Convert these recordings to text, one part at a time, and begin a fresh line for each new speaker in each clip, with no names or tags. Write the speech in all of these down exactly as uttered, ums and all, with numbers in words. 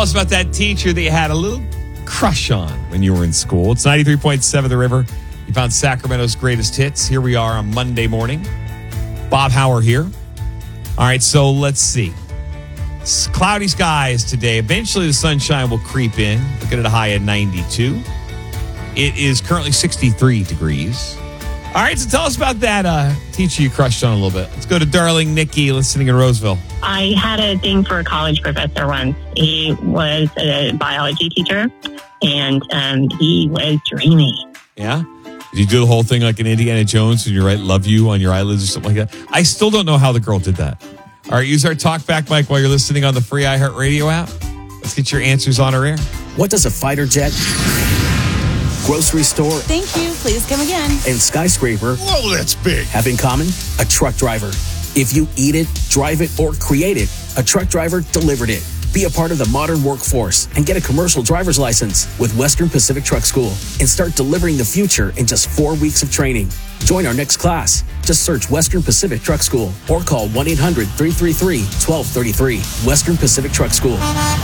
us about that teacher that you had a little crush on when you were in school. It's ninety-three point seven The River. You found Sacramento's greatest hits. Here we are on Monday morning. Bob Hauer here. All right, so let's see. It's cloudy skies today. Eventually the sunshine will creep in. Looking at a high of ninety-two. It is currently sixty-three degrees. All right, so tell us about that uh, teacher you crushed on a little bit. Let's go to darling Nikki listening in Roseville.
I had a thing for a college professor once. He was a biology teacher, and um, he was dreamy.
Yeah? Did you do the whole thing like in Indiana Jones and you write love you on your eyelids or something like that? I still don't know how the girl did that. All right, use our talkback mic while you're listening on the free iHeartRadio app. Let's get your answers on our air.
What does a fighter jet, grocery store,
thank you, please come again,
and skyscraper
whoa, that's big,
have in common? A truck driver. If you eat it, drive it, or create it, a truck driver delivered it. Be a part of the modern workforce and get a commercial driver's license with Western Pacific Truck School and start delivering the future in just four weeks of training. Join our next class. Just search Western Pacific Truck School or call one eight hundred three three three one two three three. Western Pacific Truck School.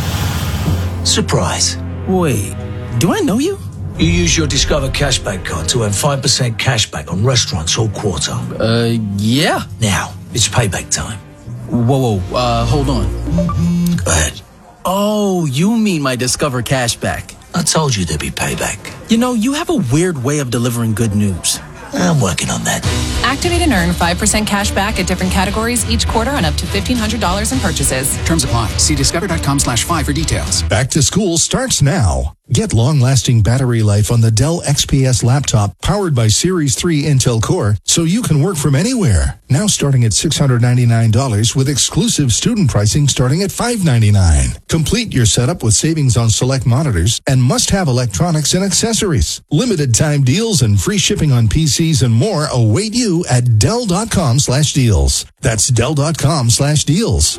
Surprise.
Wait, do I know you?
You use your Discover Cashback card to earn five percent cashback on restaurants all quarter.
Uh, yeah.
Now, it's payback time.
Whoa, whoa, uh, hold on.
Go ahead.
Oh, you mean my Discover Cashback.
I told you there'd be payback.
You know, you have a weird way of delivering good news.
I'm working on that.
Activate and earn five percent cash back at different categories each quarter on up to fifteen hundred dollars in purchases.
Terms apply. See discover.com slash five for details.
Back to school starts now. Get long-lasting battery life on the Dell X P S laptop powered by Series three Intel Core so you can work from anywhere. Now starting at six hundred ninety-nine dollars with exclusive student pricing starting at five hundred ninety-nine dollars. Complete your setup with savings on select monitors and must-have electronics and accessories. Limited time deals and free shipping on P Cs and more await you at Dell.com slash deals. That's Dell.com slash deals.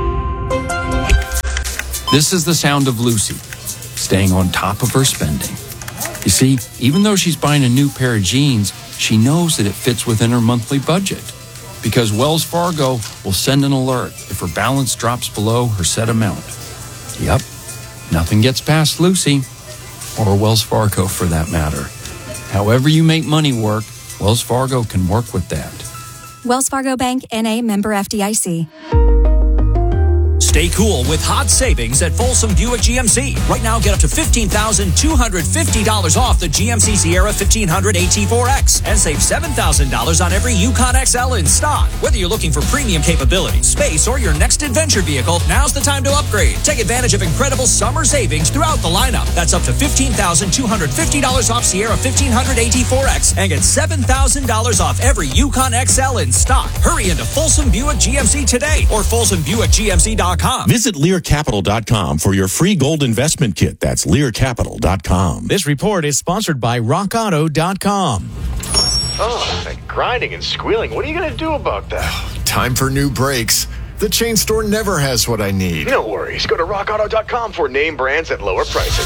This is the sound of Lucy, staying on top of her spending. You see, even though she's buying a new pair of jeans, she knows that it fits within her monthly budget. Because Wells Fargo will send an alert if her balance drops below her set amount. Yep, nothing gets past Lucy, or Wells Fargo for that matter. However you make money work, Wells Fargo can work with that.
Wells Fargo Bank, N A, member F D I C.
Stay cool with hot savings at Folsom Buick G M C. Right now, get up to fifteen thousand two hundred fifty dollars off the G M C Sierra fifteen hundred A T four X and save seven thousand dollars on every Yukon X L in stock. Whether you're looking for premium capability, space, or your next adventure vehicle, now's the time to upgrade. Take advantage of incredible summer savings throughout the lineup. That's up to fifteen thousand two hundred fifty dollars off Sierra fifteen hundred A T four X and get seven thousand dollars off every Yukon X L in stock. Hurry into Folsom Buick G M C today or Folsom Buick G M C dot com.
Visit Lear Capital dot com for your free gold investment kit. That's Lear Capital dot com.
This report is sponsored by Rock Auto dot com.
Oh, that grinding and squealing. What are you going to do about that?
Time for new brakes. The chain store never has what I need.
No worries. Go to rock auto dot com for name brands at lower prices.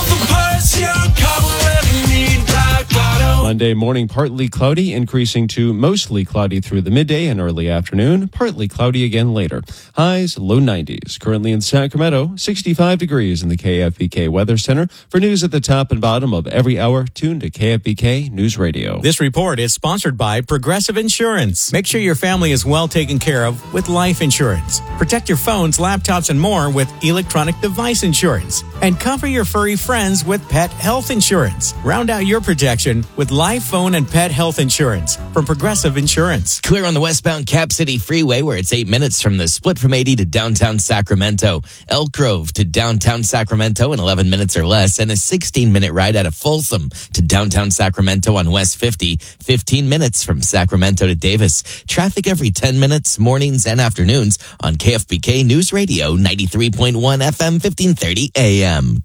Monday morning, partly cloudy, increasing to mostly cloudy through the midday and early afternoon. Partly cloudy again later. Highs, low nineties. Currently in Sacramento, sixty-five degrees in the K F B K Weather Center. For news at the top and bottom of every hour, tune to K F B K News Radio.
This report is sponsored by Progressive Insurance. Make sure your family is well taken care of with life insurance. Protect your phones, laptops, and more with electronic device insurance. And cover your furry friends with pet health insurance. Round out your protection with life, phone, and pet health insurance from Progressive Insurance.
Clear on the westbound Cap City Freeway where it's eight minutes from the split from eighty to downtown Sacramento. Elk Grove to downtown Sacramento in eleven minutes or less, and a sixteen minute ride out of Folsom to downtown Sacramento on West fifty, fifteen minutes from Sacramento to Davis. Traffic every ten minutes, mornings and afternoons on K F B K News Radio, ninety-three point one F M, fifteen thirty A M.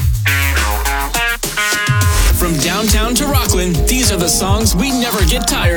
From downtown to Rockland, these are the songs we never get tired